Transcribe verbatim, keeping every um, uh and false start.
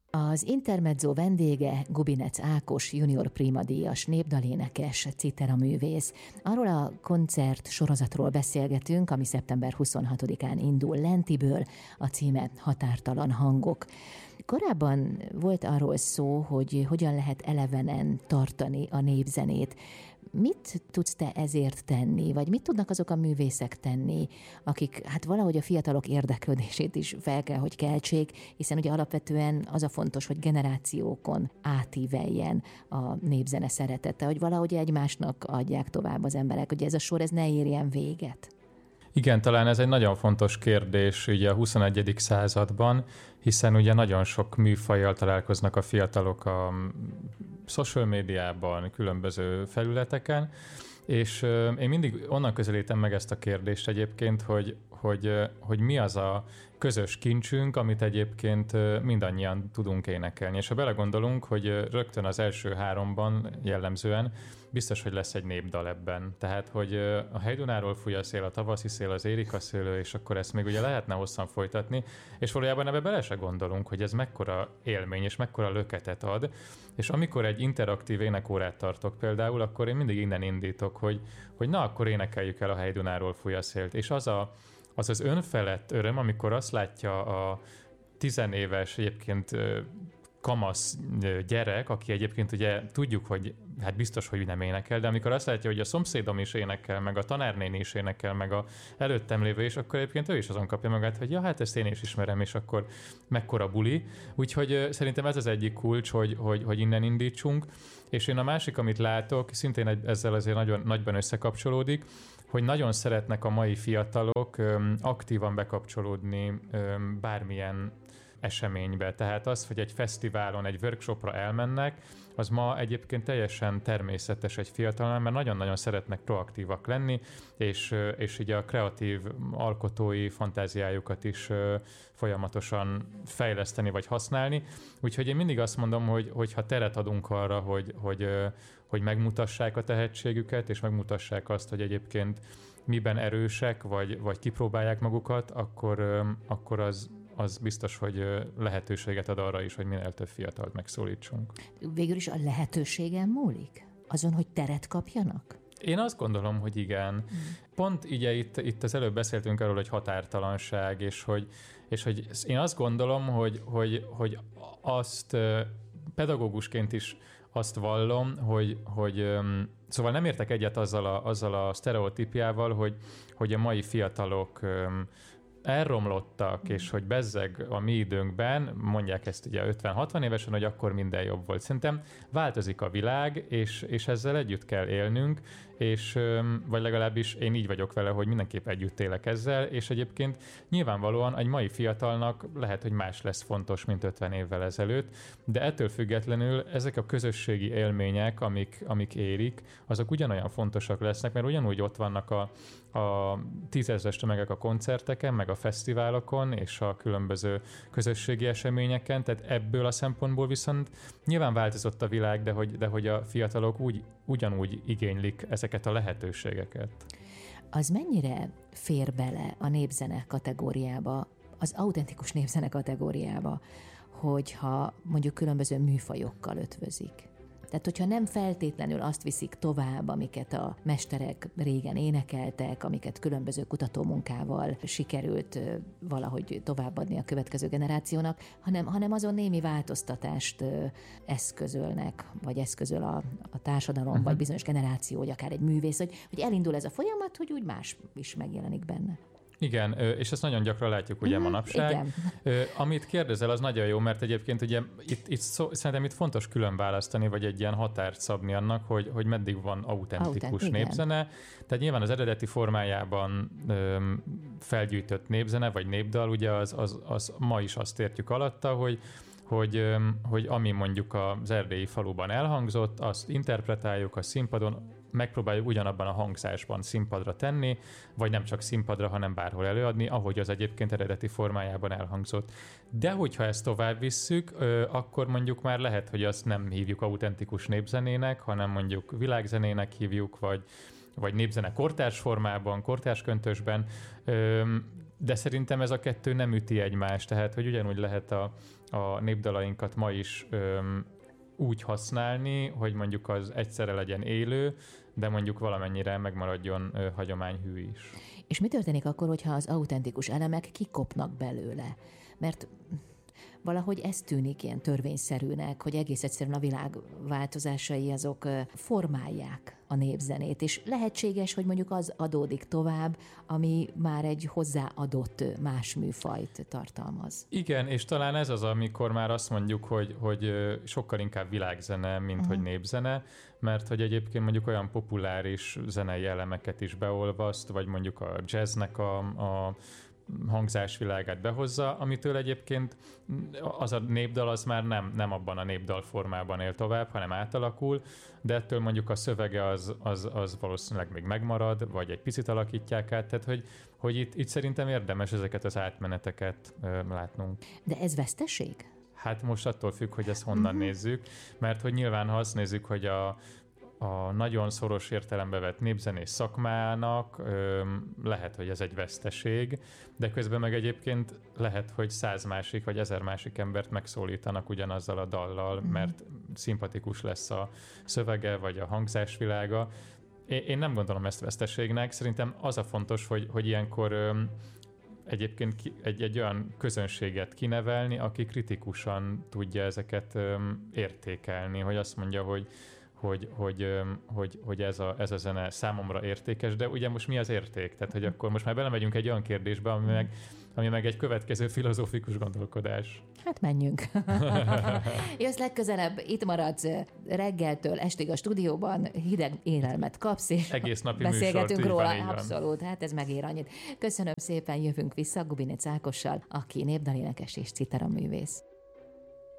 Az Intermezzo vendége Gubinec Ákos junior primadíjas népdalénekes, citeraművész. Arról a koncert sorozatról beszélgetünk, ami szeptember huszonhatodikán indul Lentiből, a címe Határtalan hangok. Korábban volt arról szó, hogy hogyan lehet elevenen tartani a népzenét. Mit tudsz te ezért tenni, vagy mit tudnak azok a művészek tenni, akik hát valahogy a fiatalok érdeklődését is fel kell, hogy keltsék, hiszen ugye alapvetően az a fontos, hogy generációkon átíveljen a népzene szeretete, hogy valahogy egymásnak adják tovább az emberek, hogy ez a sor ez ne érjen véget. Igen, talán ez egy nagyon fontos kérdés ugye a huszonegyedik században, hiszen ugye nagyon sok műfajjal találkoznak a fiatalok a social médiában, különböző felületeken, és én mindig onnan közelítem meg ezt a kérdést egyébként, hogy, hogy, hogy mi az a közös kincsünk, amit egyébként mindannyian tudunk énekelni. És ha belegondolunk, hogy rögtön az első háromban jellemzően biztos, hogy lesz egy népdal ebben. Tehát, hogy a Hegydunáról fúj a szél, a tavaszi szél, az Érika szőlő, és akkor ezt még ugye lehetne hosszan folytatni, és valójában ebbe bele se gondolunk, hogy ez mekkora élmény, és mekkora löketet ad. És amikor egy interaktív énekórát tartok például, akkor én mindig innen indítok, hogy, hogy na, akkor énekeljük el a Hegydunáról fúj a szélt. És az a az az önfelett öröm, amikor azt látja a tizenéves egyébként kamasz gyerek, aki egyébként ugye tudjuk, hogy hát biztos, hogy nem énekel, de amikor azt látja, hogy a szomszédom is énekel, meg a tanárnéni is énekel, meg a előttem lévő is, akkor egyébként ő is azon kapja magát, hogy ja, hát ezt én is ismerem, és akkor mekkora buli. Úgyhogy szerintem ez az egyik kulcs, hogy, hogy, hogy innen indítsunk. És én a másik, amit látok, szintén ezzel azért nagyon nagyban összekapcsolódik, hogy nagyon szeretnek a mai fiatalok öm, aktívan bekapcsolódni öm, bármilyen eseménybe. Tehát az, hogy egy fesztiválon, egy workshopra elmennek, az ma egyébként teljesen természetes egy fiatalnál, mert nagyon-nagyon szeretnek proaktívak lenni, és, és így a kreatív alkotói fantáziájukat is folyamatosan fejleszteni vagy használni. Úgyhogy én mindig azt mondom, hogy, hogy ha teret adunk arra, hogy, hogy, hogy megmutassák a tehetségüket, és megmutassák azt, hogy egyébként miben erősek, vagy, vagy kipróbálják magukat, akkor, akkor az az biztos, hogy lehetőséget ad arra is, hogy minél több fiatalt megszólítsunk. Végül is a lehetőségen múlik? Azon, hogy teret kapjanak? Én azt gondolom, hogy igen. Hmm. Pont ugye itt, itt az előbb beszéltünk arról, hogy határtalanság, és hogy, és hogy én azt gondolom, hogy, hogy, hogy azt pedagógusként is azt vallom, hogy, hogy szóval nem értek egyet azzal a, azzal a sztereotípiával, hogy, hogy a mai fiatalok elromlottak, és hogy bezzeg a mi időnkben, mondják ezt ugye ötven-hatvan évesen, hogy akkor minden jobb volt. Szerintem változik a világ, és, és ezzel együtt kell élnünk, és vagy legalábbis én így vagyok vele, hogy mindenképp együtt élek ezzel, és egyébként nyilvánvalóan egy mai fiatalnak lehet, hogy más lesz fontos, mint ötven évvel ezelőtt, de ettől függetlenül ezek a közösségi élmények, amik, amik érik, azok ugyanolyan fontosak lesznek, mert ugyanúgy ott vannak a, a tízezres tömegek a koncerteken, meg a fesztiválokon, és a különböző közösségi eseményeken, tehát ebből a szempontból viszont nyilván változott a világ, de hogy, de hogy a fiatalok úgy, ugyanúgy igénylik ezeket a lehetőségeket. Az mennyire fér bele a népzene kategóriába, az autentikus népzene kategóriába, hogyha mondjuk különböző műfajokkal ötvözik? Tehát, hogyha nem feltétlenül azt viszik tovább, amiket a mesterek régen énekeltek, amiket különböző kutatómunkával sikerült valahogy továbbadni a következő generációnak, hanem, hanem azon némi változtatást eszközölnek, vagy eszközöl a, a társadalom, uh-huh. vagy bizonyos generáció, vagy akár egy művész, hogy, hogy elindul ez a folyamat, hogy úgy más is megjelenik benne. Igen, és ezt nagyon gyakran látjuk ugye mm, manapság. Igen. Amit kérdezel, az nagyon jó, mert egyébként ugye itt, itt szó, szerintem itt fontos külön választani, vagy egy ilyen határt szabni annak, hogy, hogy meddig van autentikus Autent, népzene. Igen. Tehát nyilván az eredeti formájában öm, felgyűjtött népzene, vagy népdal, ugye az, az, az ma is azt értjük alatta, hogy Hogy, hogy ami mondjuk az erdélyi faluban elhangzott, azt interpretáljuk a színpadon, megpróbáljuk ugyanabban a hangzásban színpadra tenni, vagy nem csak színpadra, hanem bárhol előadni, ahogy az egyébként eredeti formájában elhangzott. De hogyha ezt tovább visszük, akkor mondjuk már lehet, hogy azt nem hívjuk autentikus népzenének, hanem mondjuk világzenének hívjuk, vagy, vagy népzene kortárs formában, kortárs köntösben. de szerintem ez a kettő nem üti egymást, tehát hogy ugyanúgy lehet a, a népdalainkat ma is öm, úgy használni, hogy mondjuk az egyszerre legyen élő, de mondjuk valamennyire megmaradjon ö, hagyományhű is. És mi történik akkor, hogyha az autentikus elemek kikopnak belőle? Mert valahogy ez tűnik ilyen törvényszerűnek, hogy egész egyszerűen a világ változásai azok formálják a népzenét, és lehetséges, hogy mondjuk az adódik tovább, ami már egy hozzáadott más műfajt tartalmaz. Igen, és talán ez az, amikor már azt mondjuk, hogy, hogy sokkal inkább világzene, mint uh-huh. hogy népzene, mert hogy egyébként mondjuk olyan populáris zenei elemeket is beolvaszt, vagy mondjuk a jazznek a, a hangzásvilágát behozza, amitől egyébként az a népdal az már nem, nem abban a népdal formában él tovább, hanem átalakul, de ettől mondjuk a szövege az, az, az valószínűleg még megmarad, vagy egy picit alakítják át, tehát hogy, hogy itt, itt szerintem érdemes ezeket az átmeneteket ö, látnunk. De ez veszteség? Hát most attól függ, hogy ezt honnan uh-huh. nézzük, mert hogy nyilván ha azt nézzük, hogy a a nagyon szoros értelembe vett népzenés szakmának ö, lehet, hogy ez egy veszteség, de közben meg egyébként lehet, hogy száz másik vagy ezer másik embert megszólítanak ugyanazzal a dallal, mm. mert szimpatikus lesz a szövege vagy a hangzásvilága. Én, én nem gondolom ezt veszteségnek, szerintem az a fontos, hogy, hogy ilyenkor ö, egyébként ki, egy, egy olyan közönséget kinevelni, aki kritikusan tudja ezeket ö, értékelni, hogy azt mondja, hogy Hogy, hogy, hogy, hogy ez, a, ez a zene számomra értékes, de ugye most mi az érték? Tehát, hogy akkor most már belemegyünk egy olyan kérdésbe, ami meg, ami meg egy következő filozófikus gondolkodás. Hát menjünk. Jössz legközelebb, itt maradsz reggeltől estig a stúdióban, hideg élelmet kapsz, és egész napi beszélgetünk műsort, róla. van, Abszolút, hát ez megér annyit. Köszönöm szépen, jövünk vissza Gubinec Ákossal, aki népdalénekes és citeraművész.